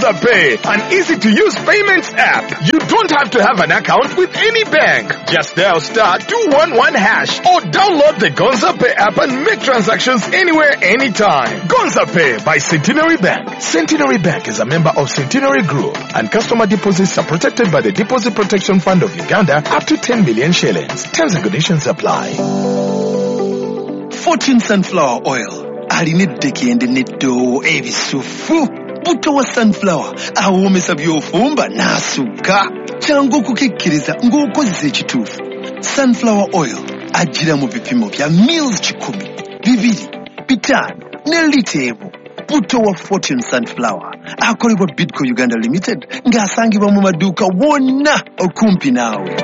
Gonza Pay, an easy-to-use payments app. You don't have to have an account with any bank. Just dial *211# or download the Gonza Pay app and make transactions anywhere, anytime. Gonza Pay by Centenary Bank. Centenary Bank is a member of Centenary Group, and customer deposits are protected by the Deposit Protection Fund of Uganda up to 10 million shillings. Terms and conditions apply. Fortune Sunflower Oil. Alinedeki ende nedo ebisufu. Buto wa sunflower. Awomesa byofumba nasuka. Changu kukikiriza ng'okozesa ekituufu. Sunflower Oil. Ajira mu bipimo bya mils 10, 2, 5 ne liteebo. Buto wa Fortune Sunflower. Akolebwa Bidco Uganda Limited. Ng'asangibwa mu maduuka wonna okumpi naawe.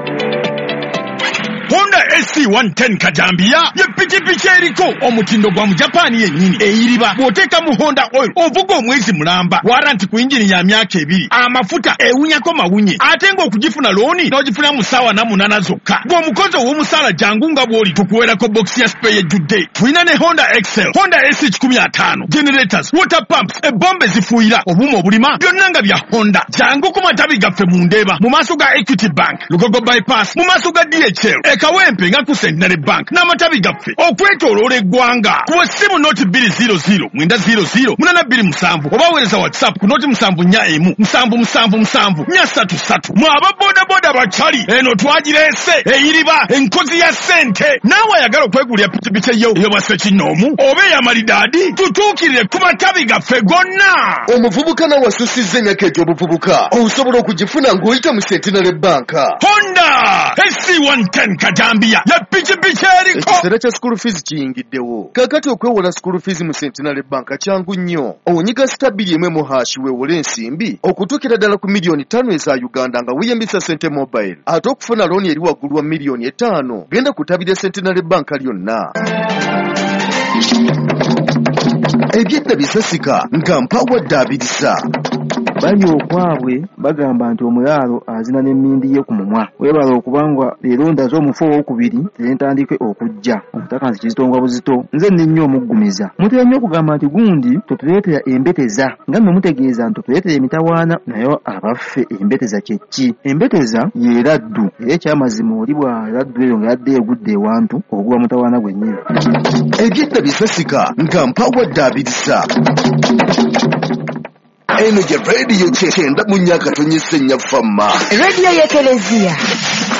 Honda SC110 Kajambia ye pikipiki eriko omutindo gwa mu Japan yennyini eyiriba bw'oteeka mu Honda Oil ovuga omwezi mulamba waranti ku injini ya myaka 2 amafuta ewunyako mawunye ate ng'okugifuna looni n'ogifuna mu ssaawa 8 zokka ng'omukozi ow'omusaala jangu nga bw'oli tukuweerako box ya spare ejjudde. Tulina ne Honda Excel, Honda SC15, generators, water pumps, ebbomba ezifuuyira, obuuma obulima byonna nga bya Honda. Jangu ku matabi gaffe mu Ndeeba mu maaso ga Equity Bank, Lugogo Bypass mu maaso ga DHL Kawempe nga ku Centenary Bank n'amatabi gaffe okwetooloola eggwanga ku ssimu noti 200 900 827 oba weereza WhatsApp ku noti 741 777 433. Mwe ababoodaboda bakyali eno twagireese eyiriba enkozi ya ssente. Naawe ayagala okwegulira pikipiki ey'obwa Ssekinnoomu oba ey'amalidaadi tutuukirire ku matabi gaffe gonna. Omuvubuka nawasussizza emyaka egy'obuvubuka osobola okugifuna ng'oyita mu Centenary Bank. Honda SC110 Kajambia ya pikipiki eriko. Ekiseera kya school fees kiyingiddewo. Kakati okwewola school fees mu Centenary Bank kyangu nnyo. Onyiga *1 weewole ensimbi okutuukira ddala ku miliyoni 5 eza Uganda nga weeyambisa Sente Mobile. Ate okufuna looni eri waggulu wa miliyoni 5 genda kutabira Centenary Bank lyonna. Ebyedda bisasika nga mpawadde abirisa. Bali okwabwe bagamba nti omulaalo azina n'emmindi ye ku mumwa. Webala okubanga leero ndaze omufu ow'okubiri tentandike okujja. Omutaka nti kizitongwa buzito. Nze nninnyo omuggumiza. Mutera nnyo okugamba nti gundi totuleetera embeteza. Nga mmwe mutegeeza nti totuleetera emitawaana nayo abaffe embeteza kye ki? Embeteza ye laddu. Era ekyamazima oli bwa laddu eyo ng'adde egudde ewantu oguba mutawaana gwennyini. Ebyedda bisasika nga mpawadde abirisa. Eno gye radio 9 mu nnyaka tonyese nnyafamma. Radio y'Ekelezia.